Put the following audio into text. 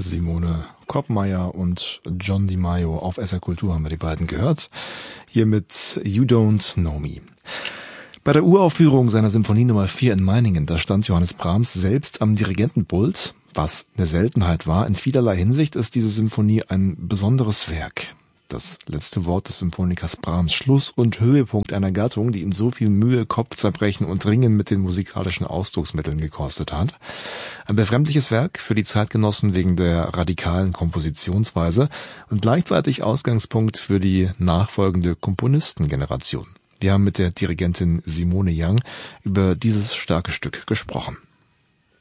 Simone Koppmeier und John Di Maio. Auf SR Kultur haben wir die beiden gehört. Hier mit You Don't Know Me. Bei der Uraufführung seiner Symphonie Nummer 4 in Meiningen, da stand Johannes Brahms selbst am Dirigentenpult, was eine Seltenheit war. In vielerlei Hinsicht ist diese Symphonie ein besonderes Werk. Das letzte Wort des Symphonikers Brahms, Schluss und Höhepunkt einer Gattung, die ihn so viel Mühe, Kopfzerbrechen und Ringen mit den musikalischen Ausdrucksmitteln gekostet hat. Ein befremdliches Werk für die Zeitgenossen wegen der radikalen Kompositionsweise und gleichzeitig Ausgangspunkt für die nachfolgende Komponistengeneration. Wir haben mit der Dirigentin Simone Young über dieses starke Stück gesprochen.